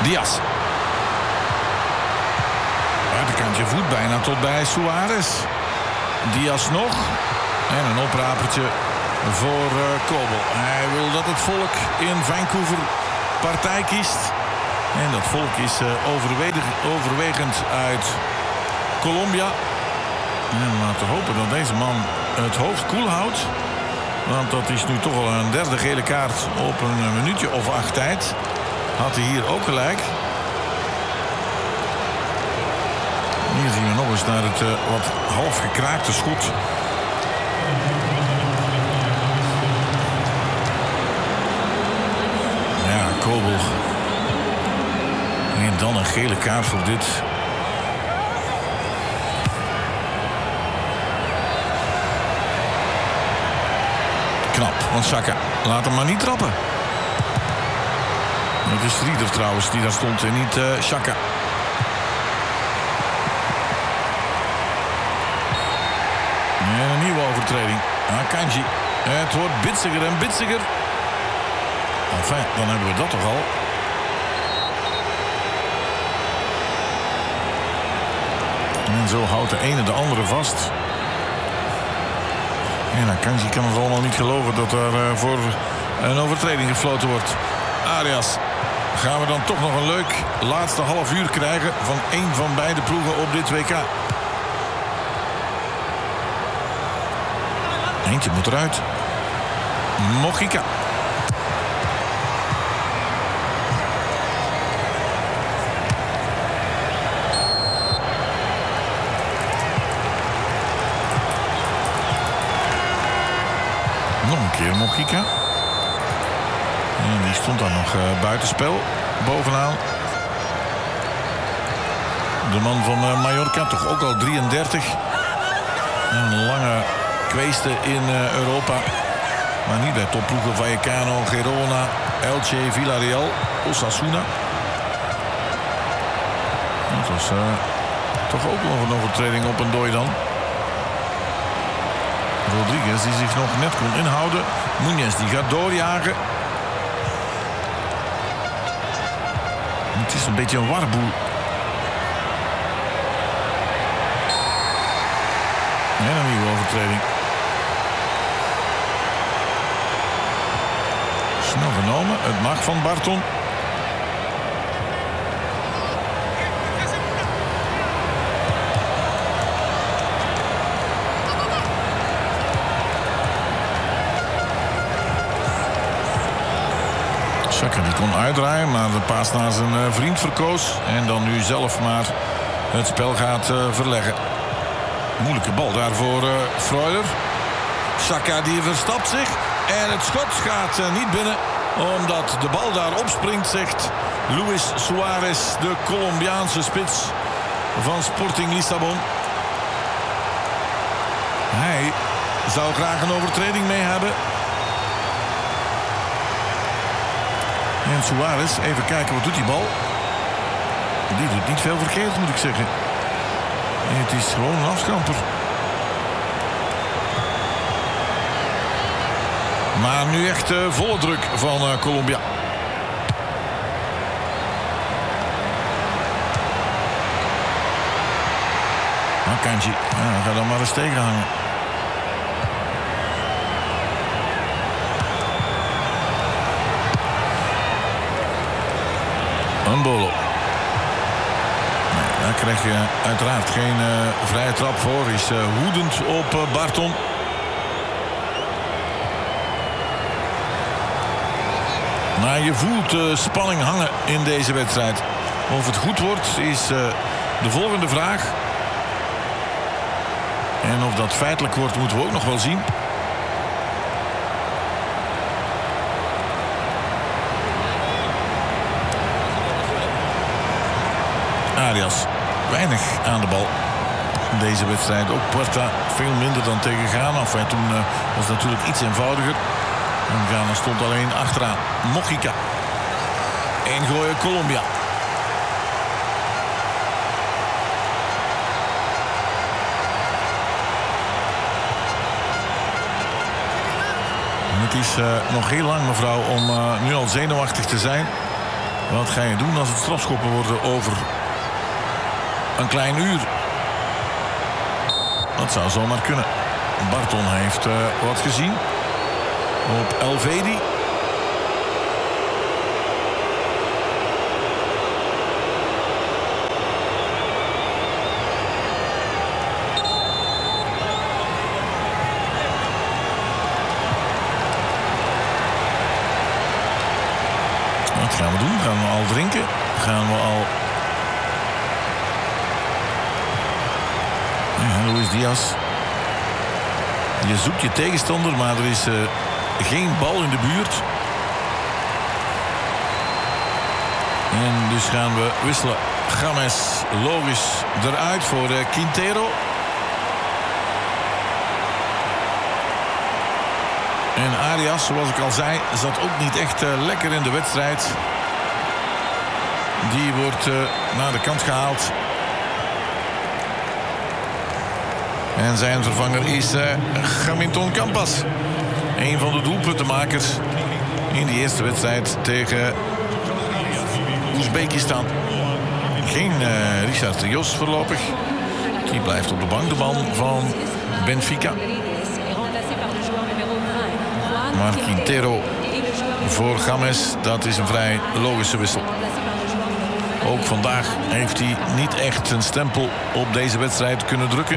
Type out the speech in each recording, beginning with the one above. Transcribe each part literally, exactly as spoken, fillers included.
Diaz. Buitenkantje voet bijna tot bij Suarez. Diaz nog. En een oprapertje voor uh, Kobel. Hij wil dat het volk in Vancouver partij kiest. En dat volk is uh, overwegend, overwegend uit Colombia. En laten we hopen dat deze man het hoofd koel houdt. Want dat is nu toch al een derde gele kaart op een minuutje of acht tijd. Had hij hier ook gelijk. Hier zien we nog eens naar het uh, wat half gekraakte schot. Ja, Kobel. En dan een gele kaart voor dit. Knap, want Saka laat hem maar niet trappen. Het is Rieder trouwens die daar stond en niet uh, Saka. En een nieuwe overtreding. Akanji. Het wordt bitsiger en bitsiger. Enfin, dan hebben we dat toch al. En zo houdt de ene de andere vast. En Akanji kan het allemaal niet geloven dat er uh, voor een overtreding gefloten wordt. Arias. Gaan we dan toch nog een leuk laatste half uur krijgen van één van beide ploegen op dit W K. Eentje moet eruit. Mojica. Nog een keer Mojica. En die stond dan nog uh, buitenspel. Bovenaan. De man van uh, Mallorca, toch ook al drieëndertig. Een lange kweeste in uh, Europa. Maar niet bij topploegen. Vallecano, Girona, Elche, Villarreal, Osasuna. Dat was uh, toch ook nog een overtreding op een dooi dan. Rodriguez die zich nog net kon inhouden. Núñez die gaat doorjagen. Het is een beetje een warboel. En een nieuwe overtreding. Snel genomen. Het mag van Barton. Saka die kon uitdraaien, maar de paas naar zijn uh, vriend verkoos. En dan nu zelf maar het spel gaat uh, verleggen. Moeilijke bal daarvoor uh, Freuler. Saka die verstapt zich. En het schot gaat uh, niet binnen. Omdat de bal daar opspringt, zegt Luis Suarez, de Colombiaanse spits van Sporting Lissabon. Hij zou graag een overtreding mee hebben. En Suarez, even kijken, wat doet die bal? Die doet niet veel verkeerd, moet ik zeggen. Het is gewoon een afschamper. Maar nu echt uh, volle druk van uh, Colombia. Akanji, ja, ga dan maar eens tegenhangen. Mbolo. Nee, daar krijg je uiteraard geen uh, vrije trap voor. Is uh, woedend op uh, Barton. Maar je voelt uh, spanning hangen in deze wedstrijd. Of het goed wordt is uh, de volgende vraag. En of dat feitelijk wordt moeten we ook nog wel zien. Arias, weinig aan de bal. Deze wedstrijd ook Porta veel minder dan tegen Ghana. Enfin, toen uh, was het natuurlijk iets eenvoudiger. En Ghana stond alleen achteraan. Mojica. Ingooien Colombia. Het is uh, nog heel lang, mevrouw, om uh, nu al zenuwachtig te zijn. Wat ga je doen als het strafschoppen worden over een klein uur? Dat zou zomaar kunnen. Barton heeft uh, wat gezien op Elvedi. Wat gaan we doen? Gaan we al drinken? Gaan we al... Ja, Luis Diaz. Je zoekt je tegenstander, maar er is uh, geen bal in de buurt. En dus gaan we wisselen. James logisch eruit voor uh, Quintero. En Arias, zoals ik al zei, zat ook niet echt uh, lekker in de wedstrijd. Die wordt uh, naar de kant gehaald. En zijn vervanger is uh, Hamilton Campas. Een van de doelpuntenmakers in die eerste wedstrijd tegen Oezbekistan. Geen uh, Richard Rios voorlopig. Die blijft op de bank, de man van Benfica. Maar Quintero voor James, dat is een vrij logische wissel. Ook vandaag heeft hij niet echt zijn stempel op deze wedstrijd kunnen drukken.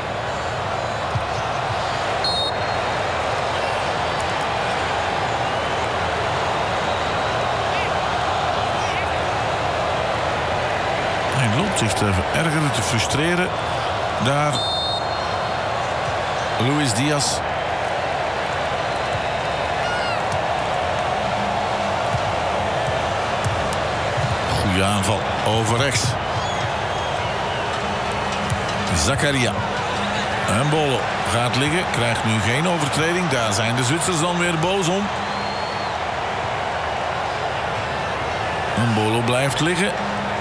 Hij loopt zich te ergeren, te frustreren. Daar Luis Diaz. Goeie aanval over rechts. Zakaria. En Bolo gaat liggen. Krijgt nu geen overtreding. Daar zijn de Zwitsers dan weer boos om. En Bolo blijft liggen.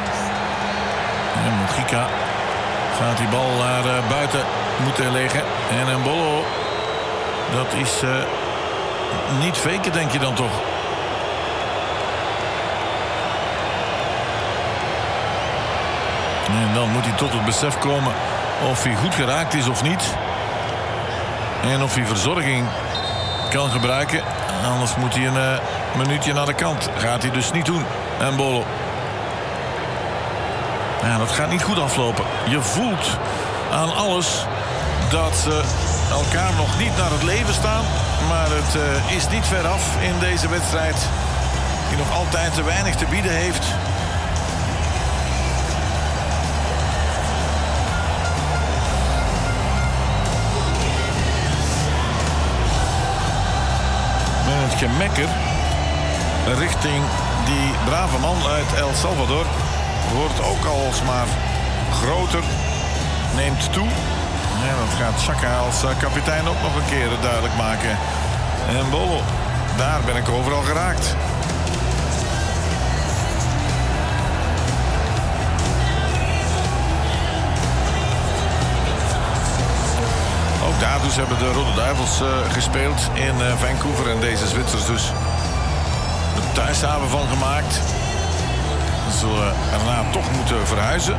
En Mujica gaat die bal naar uh, buiten moeten leggen. En Mbolo, dat is uh, niet faken, denk je dan toch? En dan moet hij tot het besef komen of hij goed geraakt is of niet. En of hij verzorging kan gebruiken. Anders moet hij een uh, minuutje naar de kant. Gaat hij dus niet doen. Mbolo. Ja, dat gaat niet goed aflopen. Je voelt aan alles dat ze elkaar nog niet naar het leven staan. Maar het uh, is niet ver af in deze wedstrijd. Die nog altijd te weinig te bieden heeft. En het gemekker richting die brave man uit El Salvador wordt ook alsmaar groter, neemt toe. Ja, dat gaat Xhaka als uh, kapitein ook nog een keer duidelijk maken. En Bolo, daar ben ik overal geraakt. Ook daar dus hebben de Rode Duivels uh, gespeeld in uh, Vancouver. En deze Zwitsers dus de thuishaven van gemaakt. Ze zullen erna toch moeten verhuizen.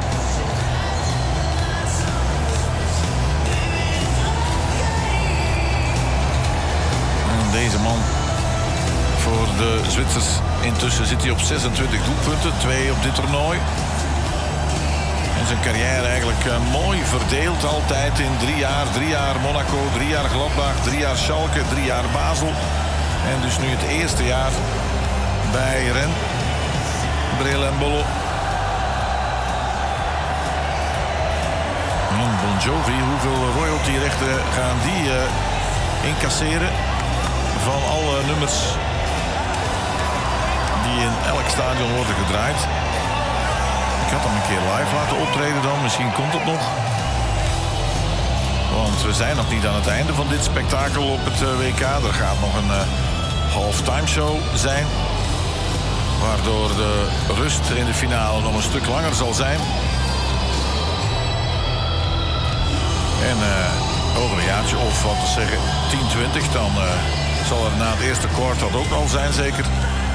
En deze man voor de Zwitsers. Intussen zit hij op zesentwintig doelpunten. Twee op dit toernooi. En zijn carrière eigenlijk uh, mooi verdeeld altijd in drie jaar. Drie jaar Monaco, drie jaar Gladbach, drie jaar Schalke, drie jaar Basel. En dus nu het eerste jaar bij Rennes. Bril en Bolo. En Bon Jovi, hoeveel royalty-rechten gaan die uh, incasseren van alle nummers die in elk stadion worden gedraaid? Ik had hem een keer live laten optreden dan, misschien komt het nog. Want we zijn nog niet aan het einde van dit spektakel op het uh, W K. Er gaat nog een uh, halftime show zijn. Waardoor de rust in de finale nog een stuk langer zal zijn. En uh, over een jaartje of wat te zeggen tien, twintig. Dan uh, zal er na het eerste kwart dat ook al zijn zeker.